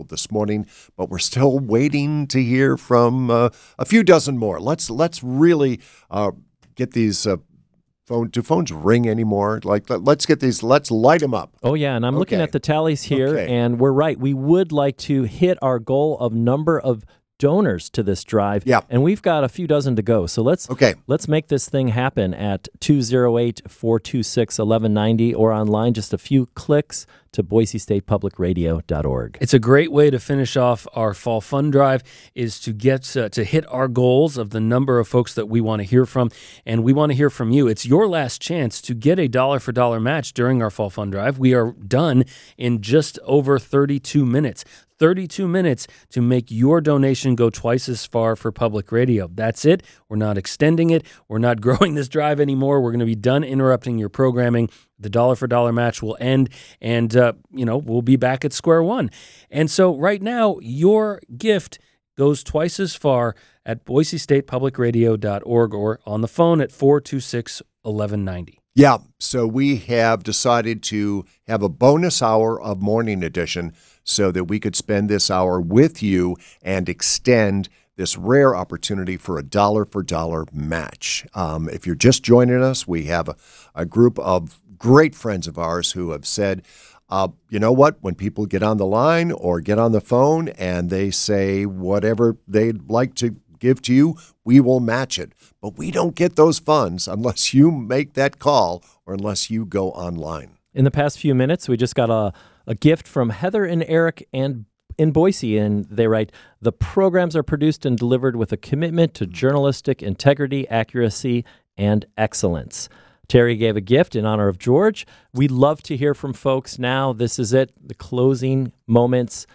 people this morning, but we're still waiting to hear from a few dozen more. Let's really get these do phones ring anymore? Like, let's get these, let's light them up. Oh, yeah, and I'm looking at the tallies here, and we're right. We would like to hit our goal of number of donors to this drive, and we've got a few dozen to go. So let's make this thing happen at 208-426-1190 or online, just a few clicks to BoiseStatePublicRadio.org. It's a great way to finish off our fall fund drive, is to get to hit our goals of the number of folks that we want to hear from, and we want to hear from you. It's your last chance to get a dollar-for-dollar match during our fall fund drive. We are done in just over 32 minutes. 32 minutes to make your donation go twice as far for public radio. That's it. We're not extending it. We're not growing this drive anymore. We're going to be done interrupting your programming. The dollar-for-dollar match will end, and we'll be back at square one. And so right now, your gift goes twice as far at BoiseStatePublicRadio.org or on the phone at 426-1190. Yeah, so we have decided to have a bonus hour of Morning Edition so that we could spend this hour with you and extend this rare opportunity for a dollar-for-dollar match. If you're just joining us, we have a group of great friends of ours who have said, you know what, when people get on the line or get on the phone and they say whatever they'd like to give to you, we will match it. But we don't get those funds unless you make that call or unless you go online. In the past few minutes, we just got a gift from Heather and Eric in Boise, and they write, "The programs are produced and delivered with a commitment to journalistic integrity, accuracy, and excellence." Terry gave a gift in honor of George. We'd love to hear from folks now. This is it, the closing moments.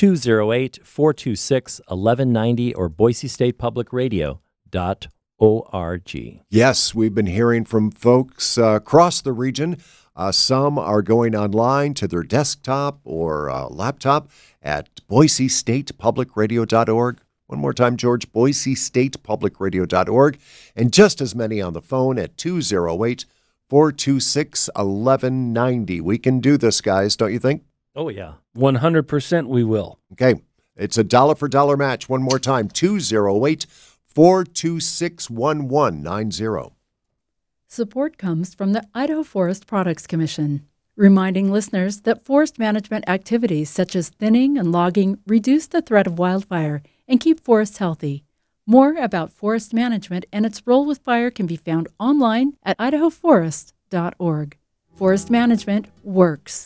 208-426-1190 or BoiseStatePublicRadio.org. Yes, we've been hearing from folks across the region. Some are going online to their desktop or laptop at BoiseStatePublicRadio.org. One more time, George, BoiseStatePublicRadio.org. And just as many on the phone at 208-426-1190. We can do this, guys, don't you think? Oh, yeah. 100% we will. Okay. It's a dollar-for-dollar match. One more time, 208-426-1190. Support comes from the Idaho Forest Products Commission, reminding listeners that forest management activities such as thinning and logging reduce the threat of wildfire and keep forests healthy. More about forest management and its role with fire can be found online at idahoforest.org. Forest management works.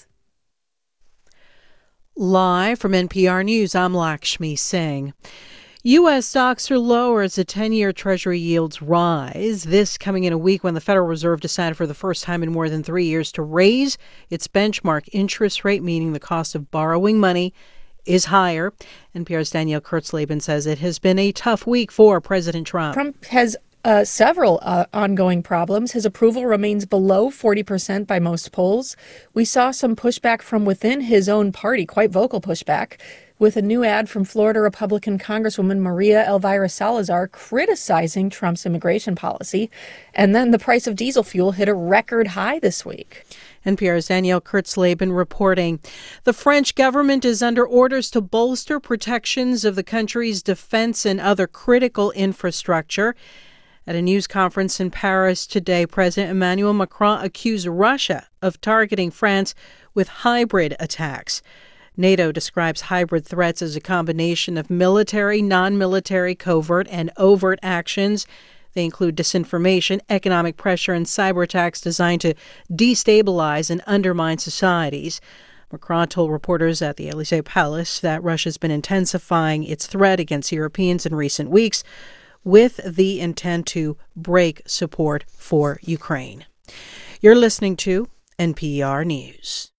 Live from NPR News, I'm Lakshmi Singh. U.S. stocks are lower as the 10-year Treasury yields rise. This coming in a week when the Federal Reserve decided for the first time in more than 3 years to raise its benchmark interest rate, meaning the cost of borrowing money is higher. NPR's Danielle Kurtzleben says it has been a tough week for President Trump. Trump has several ongoing problems. His approval remains below 40% by most polls. We saw some pushback from within his own party, quite vocal pushback, with a new ad from Florida Republican Congresswoman Maria Elvira Salazar criticizing Trump's immigration policy. And then the price of diesel fuel hit a record high this week. NPR's Danielle Kurtzleben reporting. The French government is under orders to bolster protections of the country's defense and other critical infrastructure. At a news conference in Paris today, President Emmanuel Macron accused Russia of targeting France with hybrid attacks. NATO describes hybrid threats as a combination of military, non-military, covert, and overt actions. They include disinformation, economic pressure, and cyber attacks designed to destabilize and undermine societies. Macron told reporters at the Élysée Palace that Russia's been intensifying its threat against Europeans in recent weeks, with the intent to break support for Ukraine. You're listening to NPR News.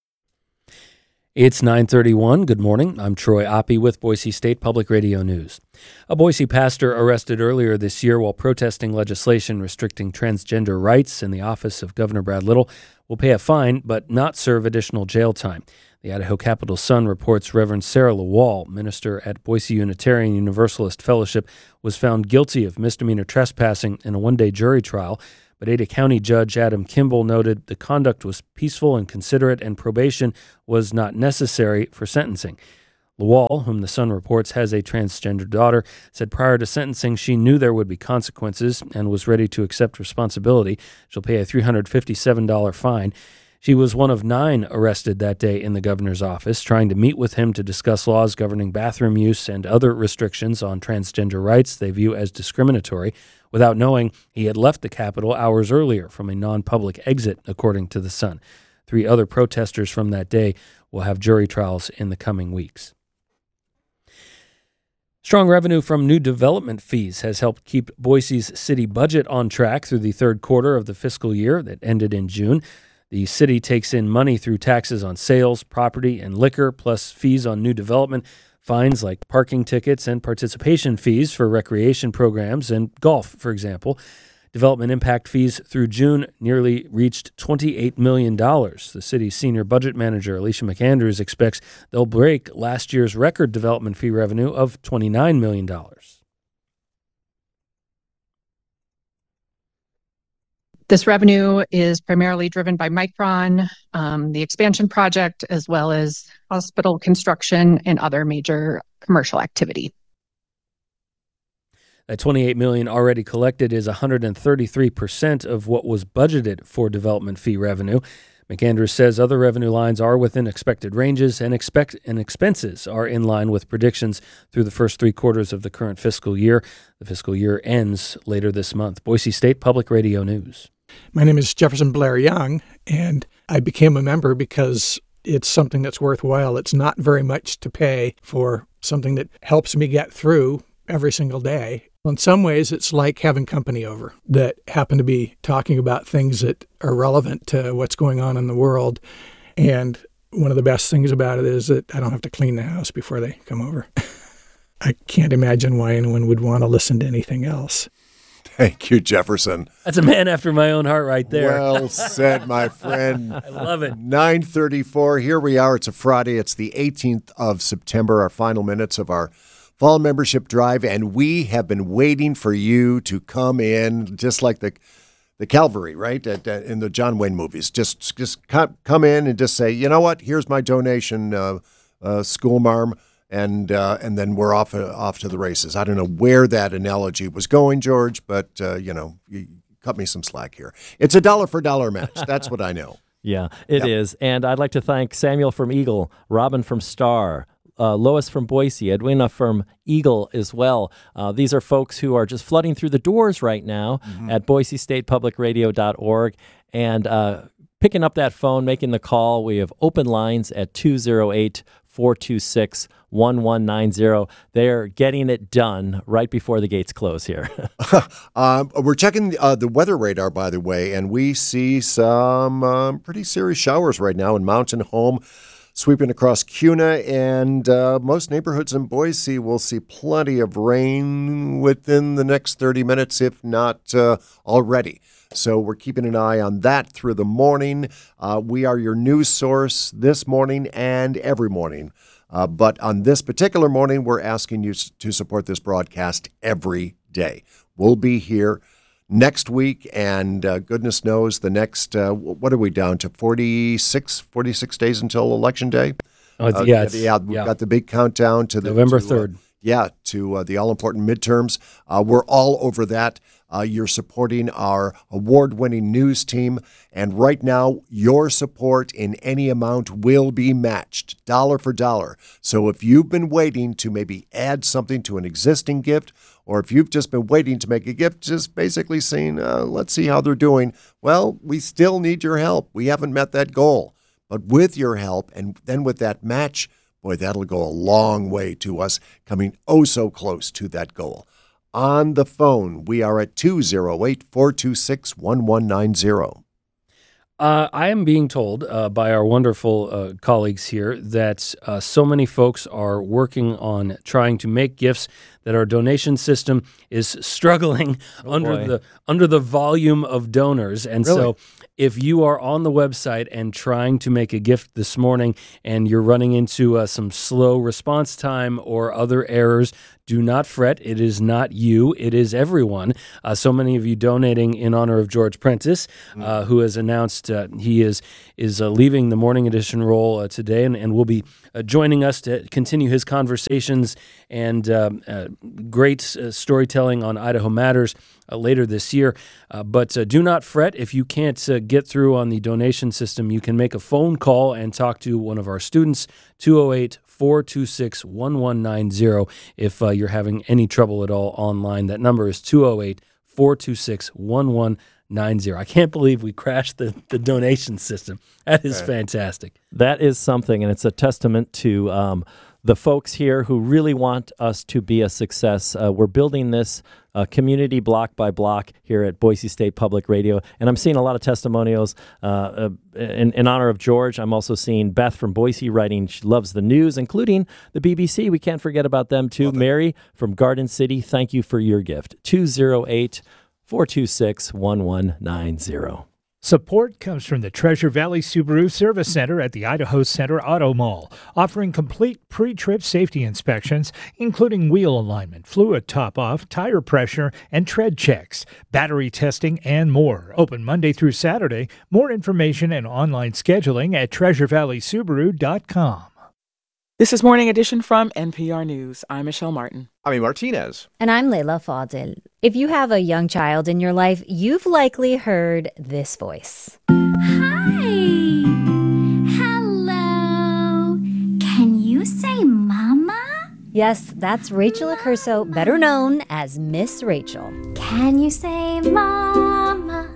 It's 9:31. Good morning. I'm Troy Oppie with Boise State Public Radio News. A Boise pastor arrested earlier this year while protesting legislation restricting transgender rights in the office of Governor Brad Little will pay a fine but not serve additional jail time. The Idaho Capital Sun reports Reverend Sarah LaWall, minister at Boise Unitarian Universalist Fellowship, was found guilty of misdemeanor trespassing in a one-day jury trial. But Ada County Judge Adam Kimball noted the conduct was peaceful and considerate and probation was not necessary for sentencing. Lawal, whom the Sun reports has a transgender daughter, said prior to sentencing she knew there would be consequences and was ready to accept responsibility. She'll pay a $357 fine. She was one of 9 arrested that day in the governor's office, trying to meet with him to discuss laws governing bathroom use and other restrictions on transgender rights they view as discriminatory, without knowing he had left the Capitol hours earlier from a non-public exit, according to the Sun. 3 other protesters from that day will have jury trials in the coming weeks. Strong revenue from new development fees has helped keep Boise's city budget on track through the third quarter of the fiscal year that ended in June. The city takes in money through taxes on sales, property, and liquor, plus fees on new development, fines like parking tickets, and participation fees for recreation programs and golf, for example. Development impact fees through June nearly reached $28 million. The city's senior budget manager, Alicia McAndrews, expects they'll break last year's record development fee revenue of $29 million. This revenue is primarily driven by Micron, the expansion project, as well as hospital construction and other major commercial activity. That $28 million already collected is 133% of what was budgeted for development fee revenue. McAndrews says other revenue lines are within expected ranges and expenses are in line with predictions through the first 3 quarters of the current fiscal year. The fiscal year ends later this month. Boise State Public Radio News. My name is Jefferson Blair Young, and I became a member because it's something that's worthwhile. It's not very much to pay for something that helps me get through every single day. In some ways, it's like having company over that happen to be talking about things that are relevant to what's going on in the world. And one of the best things about it is that I don't have to clean the house before they come over. I can't imagine why anyone would want to listen to anything else. Thank you, Jefferson. That's a man after my own heart right there. Well said, my friend. I love it. 9:34. Here we are. It's a Friday. It's the 18th of September, our final minutes of our fall membership drive, and we have been waiting for you to come in, just like the Calvary, right, in the John Wayne movies. Just come in and just say, you know what, here's my donation, school marm, and then we're off to the races. I don't know where that analogy was going, George, but you cut me some slack here. It's a dollar for dollar match. That's what I know. Yeah, it is. And I'd like to thank Samuel from Eagle, Robin from Star, Lois from Boise, Edwina from Eagle as well. These are folks who are just flooding through the doors right now at BoiseStatePublicRadio.org and picking up that phone, making the call. We have open lines at 208-426-1190. They're getting it done right before the gates close here. We're checking the weather radar, by the way, and we see some pretty serious showers right now in Mountain Home, sweeping across Kuna, and most neighborhoods in Boise will see plenty of rain within the next 30 minutes, if not already. So we're keeping an eye on that through the morning. We are your news source this morning and every morning. But on this particular morning, we're asking you to support this broadcast every day. We'll be here next week, and goodness knows the next, what are we down to, 46 days until Election Day? We've got the big countdown to the November 3rd. To the all-important midterms. We're all over that. You're supporting our award-winning news team, and right now, your support in any amount will be matched, dollar for dollar. So if you've been waiting to maybe add something to an existing gift, or if you've just been waiting to make a gift, just basically saying, let's see how they're doing, well, we still need your help. We haven't met that goal. But with your help, and then with that match, boy, that'll go a long way to us coming oh so close to that goal. On the phone, we are at 208-426-1190. I am being told by our wonderful colleagues here that so many folks are working on trying to make gifts that our donation system is struggling under the volume of donors. And so if you are on the website and trying to make a gift this morning and you're running into some slow response time or other errors, Do not fret. It is not you. It is everyone. So many of you donating in honor of George Prentice, who has announced he is leaving the Morning Edition role today and will be joining us to continue his conversations and great storytelling on Idaho Matters later this year. But do not fret. If you can't get through on the donation system, you can make a phone call and talk to one of our students, 208-426-1190. If you're having any trouble at all online, that number is 208-426-1190. I can't believe we crashed the donation system. That is fantastic. That is something, and it's a testament to the folks here who really want us to be a success. We're building this community block by block here at Boise State Public Radio, and I'm seeing a lot of testimonials in honor of George. I'm also seeing Beth from Boise writing she loves the news, including the BBC. We can't forget about them, too. Mary from Garden City, thank you for your gift. 208-426-1190. Support comes from the Treasure Valley Subaru Service Center at the Idaho Center Auto Mall, offering complete pre-trip safety inspections, including wheel alignment, fluid top-off, tire pressure, and tread checks, battery testing, and more. Open Monday through Saturday. More information and online scheduling at treasurevalleysubaru.com. This is Morning Edition from NPR News. I'm Michelle Martin. I'm Martinez. And I'm Leila Fadil. If you have a young child in your life, you've likely heard this voice. Hi. Hello. Can you say mama? Yes, that's Rachel Accurso, better known as Miss Rachel. Can you say mama?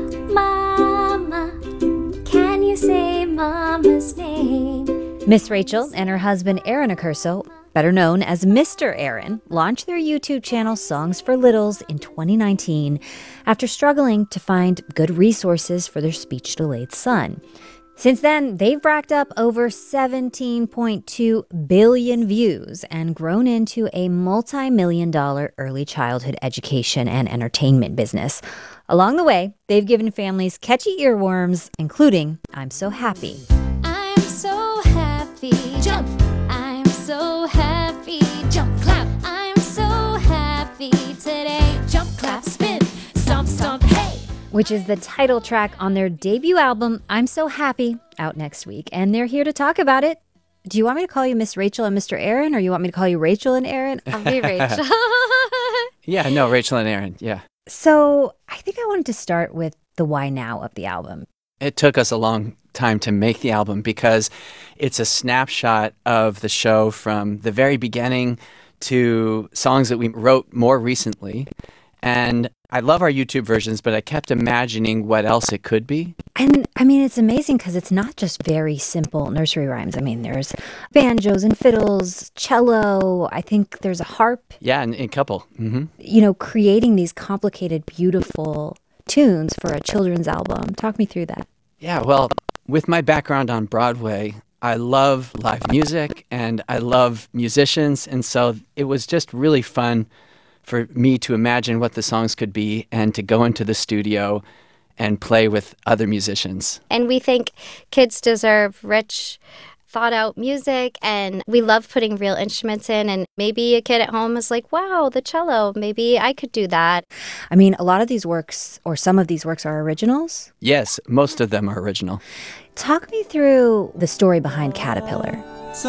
Mama. Can you say mama's name? Miss Rachel and her husband Aaron Accurso, better known as Mr. Aaron, launched their YouTube channel Songs for Littles in 2019 after struggling to find good resources for their speech-delayed son. Since then, they've racked up over 17.2 billion views and grown into a multi-million-dollar early childhood education and entertainment business. Along the way, they've given families catchy earworms, including I'm So Happy. I'm so happy. Jump. I'm so happy. Jump, clap. I'm so happy today. Jump, clap, spin. Stomp, stomp, hey. Which is the title track on their debut album, I'm So Happy, out next week. And they're here to talk about it. Do you want me to call you Miss Rachel and Mr. Aaron, or you want me to call you Rachel and Aaron? I'll be Rachel. Yeah, no, Rachel and Aaron, yeah. So I think I wanted to start with the why now of the album. It took us a long time to make the album because it's a snapshot of the show from the very beginning to songs that we wrote more recently. And I love our YouTube versions, but I kept imagining what else it could be. And I mean, it's amazing because it's not just very simple nursery rhymes. I mean, there's banjos and fiddles, cello. I think there's a harp. Yeah, and a couple. Mm-hmm. You know, creating these complicated, beautiful tunes for a children's album. Talk me through that. Yeah, well, with my background on Broadway, I love live music and I love musicians. And so it was just really fun for me to imagine what the songs could be and to go into the studio and play with other musicians. And we think kids deserve rich, thought-out music, and we love putting real instruments in, and maybe a kid at home is like, wow, the cello, maybe I could do that. I mean, a lot of these works, or some of these works, are originals? Yes, most of them are original. Talk me through the story behind Caterpillar.